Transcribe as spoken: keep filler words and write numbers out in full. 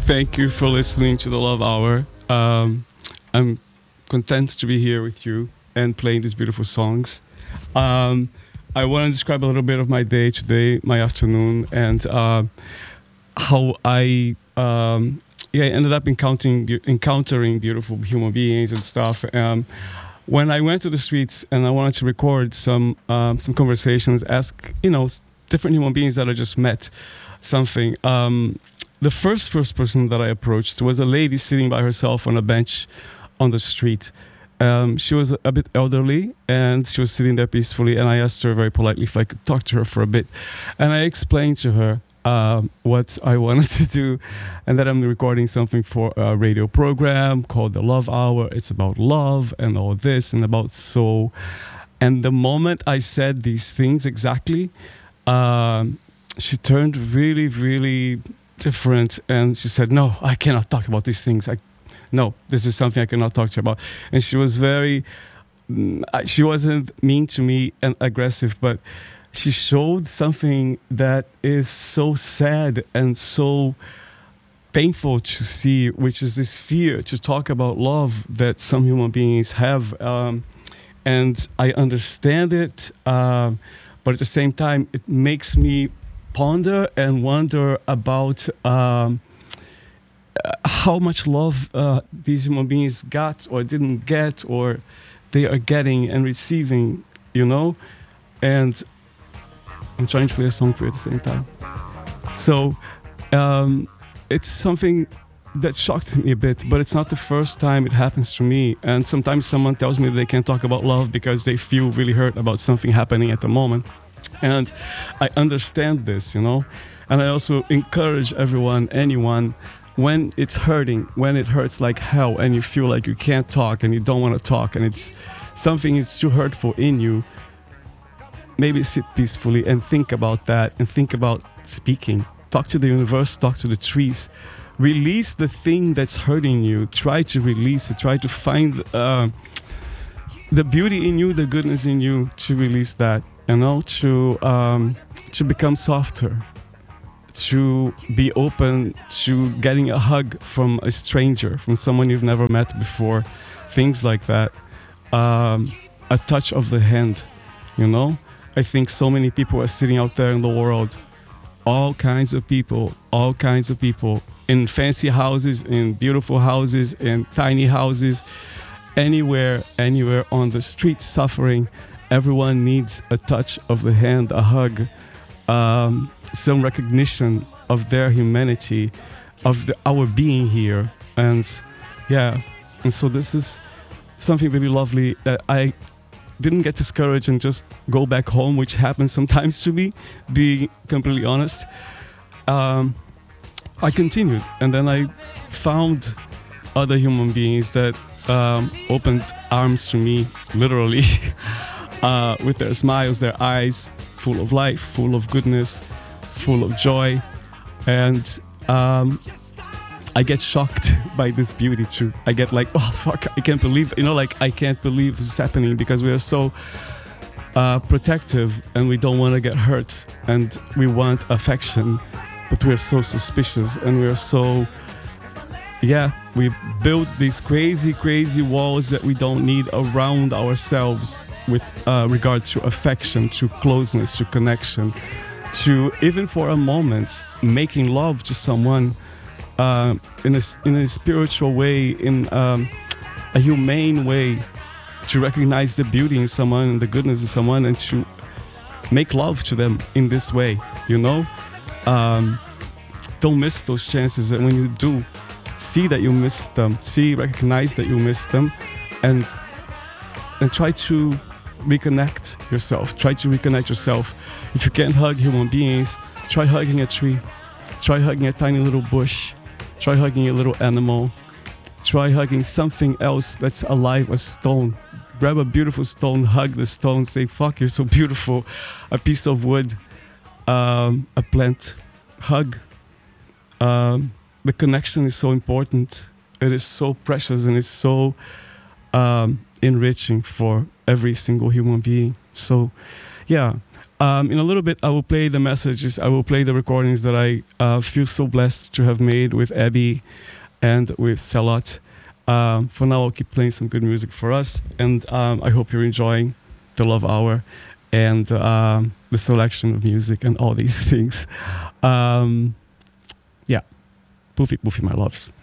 Thank you for listening to the Love Hour. Um, I'm content to be here with you and playing these beautiful songs. Um, I want to describe a little bit of my day today, my afternoon, and uh, how I um, yeah ended up encountering encountering beautiful human beings and stuff. Um, when I went to the streets and I wanted to record some um, some conversations, ask you know different human beings that I just met something. Um, The first first person that I approached was a lady sitting by herself on a bench on the street. Um, she was a bit elderly and she was sitting there peacefully, and I asked her very politely if I could talk to her for a bit. And I explained to her um, what I wanted to do, and that I'm recording something for a radio program called The Love Hour. It's about love and all this and about soul. And the moment I said these things exactly, um, she turned really, really different, and she said, no, I cannot talk about these things. I no, this is something I cannot talk to you about. And she was very mm, she wasn't mean to me and aggressive, but she showed something that is so sad and so painful to see, which is this fear to talk about love that some human beings have. Um, and I understand it, um, but at the same time it makes me ponder and wonder about um, how much love uh, these human beings got or didn't get, or they are getting and receiving, you know? And I'm trying to play a song for you at the same time. So um, it's something that shocked me a bit, but it's not the first time it happens to me. And sometimes someone tells me they can't talk about love because they feel really hurt about something happening at the moment. And I understand this, you know, and I also encourage everyone, anyone, when it's hurting, when it hurts like hell and you feel like you can't talk and you don't want to talk and it's something is too hurtful in you, maybe sit peacefully and think about that and think about speaking. Talk to the universe, talk to the trees, release the thing that's hurting you, try to release it, try to find uh, the beauty in you, the goodness in you, to release that. You know, to um, to become softer, to be open to getting a hug from a stranger, from someone you've never met before, things like that. Um, a touch of the hand, you know? I think so many people are sitting out there in the world, all kinds of people, all kinds of people, in fancy houses, in beautiful houses, in tiny houses, anywhere, anywhere on the street suffering. Everyone needs a touch of the hand, a hug, um, some recognition of their humanity, of the, our being here. And yeah, and so this is something really lovely that I didn't get discouraged and just go back home, which happens sometimes to me, being completely honest. Um, I continued, and then I found other human beings that um, opened arms to me, literally. Uh, with their smiles, their eyes full of life, full of goodness, full of joy. And um, I get shocked by this beauty too. I get like, oh fuck, I can't believe, you know, like I can't believe this is happening, because we are so uh, protective and we don't want to get hurt and we want affection, but we are so suspicious and we are so, yeah, we build these crazy, crazy walls that we don't need around ourselves with uh, regard to affection, to closeness, to connection, to even for a moment making love to someone uh, in a in a spiritual way, in um, a humane way, to recognize the beauty in someone and the goodness in someone, and to make love to them in this way. You know, um, don't miss those chances, and when you do, see that you missed them, see, recognize that you missed them, and and try to reconnect yourself. Try to reconnect yourself. If you can't hug human beings, try hugging a tree. Try hugging a tiny little bush. Try hugging a little animal. Try hugging something else that's alive, a stone. Grab a beautiful stone, hug the stone, say, fuck, you're so beautiful. A piece of wood, um, a plant, hug. Um, the connection is so important. It is so precious, and it's so um, enriching for every single human being. So yeah, Um, in a little bit, I will play the messages. I will play the recordings that I uh, feel so blessed to have made with Abby and with Salot. Um, for now, I'll keep playing some good music for us, and um, I hope you're enjoying the Love Hour and um, the selection of music and all these things. Um, yeah, poofy, poofy, my loves.